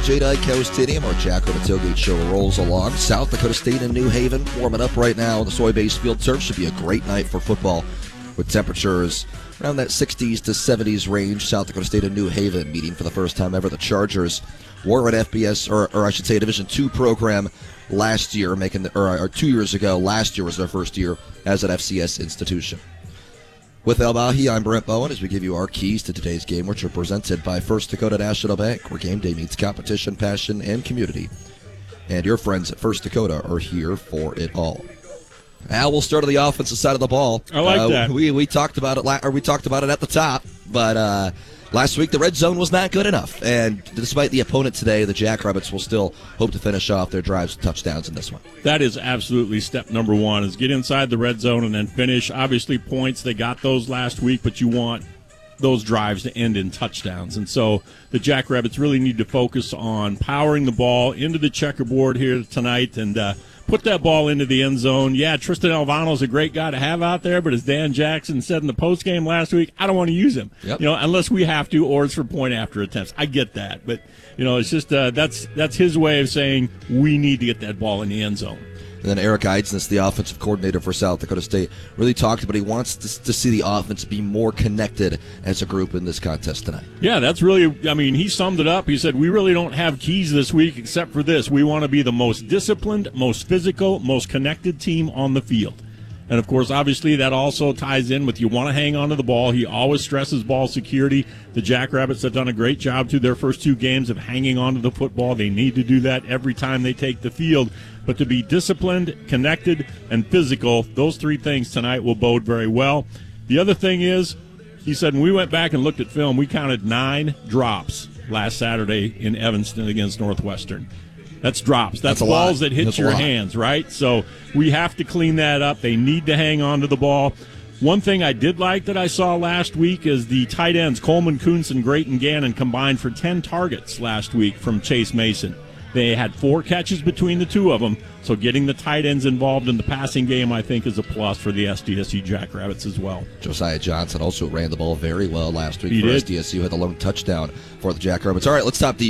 J-Dye Cow Stadium, our Jackrabbit Tailgate Show rolls along. South Dakota State and New Haven warming up right now. The soy-based field turf should be a great night for football with temperatures around that 60s to 70s range. South Dakota State and New Haven meeting for the first time ever. The Chargers were an FBS, or I should say a Division II program last year, or 2 years ago. Last year was their first year as an FCS institution. With El Bahi, I'm Brent Bowen as we give you our keys to today's game, which are presented by First Dakota National Bank, where game day meets competition, passion, and community. And your friends at First Dakota are here for it all. Al, we'll start on the offensive side of the ball. I like that. We talked about it, we talked about it at the top, but last week the red zone was not good enough. And despite the opponent today, the Jackrabbits will still hope to finish off their drives with touchdowns in this one. That is absolutely step number one, is get inside the red zone and then finish. Obviously points, they got those last week, but you want those drives to end in touchdowns. And so the Jackrabbits really need to focus on powering the ball into the checkerboard here tonight and put that ball into the end zone. Yeah, Tristan Alvano's a great guy to have out there, but as Dan Jackson said in the postgame last week, I don't want to use him. Yep. Unless we have to, or it's for point after attempts. I get that, but it's just that's his way of saying we need to get that ball in the end zone. And then Eric Eidsness, the offensive coordinator for South Dakota State, really talked about he wants to see the offense be more connected as a group in this contest tonight. Yeah, that's really, he summed it up. He said, we really don't have keys this week except for this. We want to be the most disciplined, most physical, most connected team on the field. And, of course, obviously that also ties in with you want to hang on to the ball. He always stresses ball security. The Jackrabbits have done a great job through their first two games of hanging on to the football. They need to do that every time they take the field. But to be disciplined, connected, and physical, those three things tonight will bode very well. The other thing is, he said, when we went back and looked at film, we counted 9 drops last Saturday in Evanston against Northwestern. That's drops. That's balls that hit your hands, right? So we have to clean that up. They need to hang on to the ball. One thing I did like that I saw last week is the tight ends, Coleman Kuntz and Grayton Gannon, combined for 10 targets last week from Chase Mason. They had 4 catches between the two of them, so getting the tight ends involved in the passing game, I think, is a plus for the SDSU Jackrabbits as well. Josiah Johnson also ran the ball very well last week for SDSU, had the lone touchdown for the Jackrabbits. All right, let's talk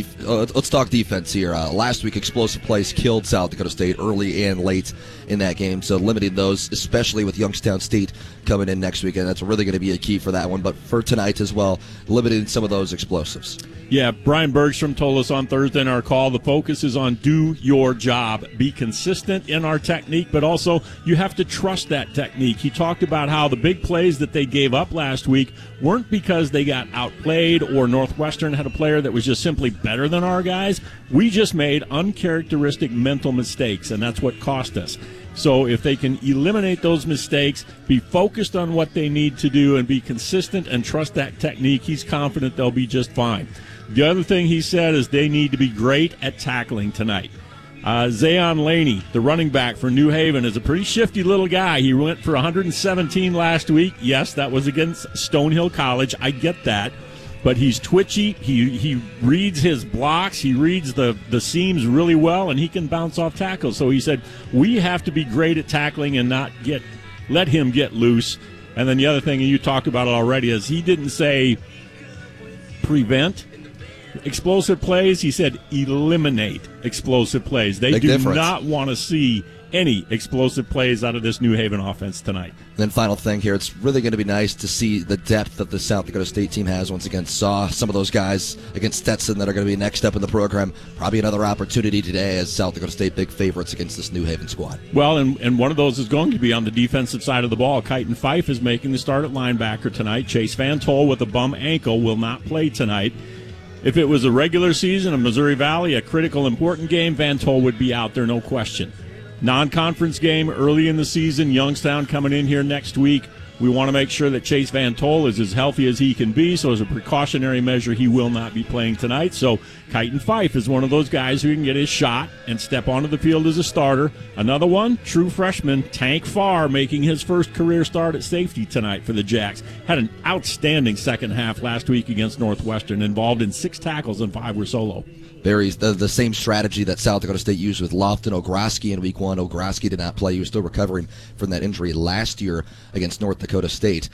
defense here. Last week, explosive plays killed South Dakota State early and late in that game, so limiting those, especially with Youngstown State coming in next week, and that's really going to be a key for that one. But for tonight as well, limiting some of those explosives. Yeah, Brian Bergstrom told us on Thursday in our call, the focus is on do your job. Be consistent in our technique, but also you have to trust that technique. He talked about how the big plays that they gave up last week weren't because they got outplayed or Northwestern had a player that was just simply better than our guys. We just made uncharacteristic mental mistakes, and that's what cost us. So if they can eliminate those mistakes, be focused on what they need to do, and be consistent and trust that technique, he's confident they'll be just fine. The other thing he said is they need to be great at tackling tonight. Zayon Laney, the running back for New Haven, is a pretty shifty little guy. He went for 117 last week. Yes, that was against Stonehill College. I get that. But he's twitchy. He reads his blocks. He reads the seams really well, and he can bounce off tackles. So he said, we have to be great at tackling and not let him get loose. And then the other thing, and you talked about it already, is he didn't say prevent explosive plays. He said eliminate explosive plays. They do not want to see any explosive plays out of this New Haven offense tonight. And then final thing here, it's really going to be nice to see the depth that the South Dakota State team has once again. Saw some of those guys against Stetson that are going to be next up in the program. Probably another opportunity today as South Dakota State big favorites against this New Haven squad. Well, and one of those is going to be on the defensive side of the ball. Kyton Fife is making the start at linebacker tonight. Chase Van Tol with a bum ankle will not play tonight. If it was a regular season in Missouri Valley, a critical, important game, Van Tol would be out there, no question. Non-conference game early in the season, Youngstown coming in here next week. We want to make sure that Chase Van Tol is as healthy as he can be, so as a precautionary measure, he will not be playing tonight. So Kyton Fife is one of those guys who can get his shot and step onto the field as a starter. Another one, true freshman, Tank Farr, making his first career start at safety tonight for the Jacks. Had an outstanding second half last week against Northwestern, involved in 6 tackles and 5 were solo. Barry's the same strategy that South Dakota State used with Lofton Ogroski in week 1. Ogroski did not play. He was still recovering from that injury last year against North Dakota State.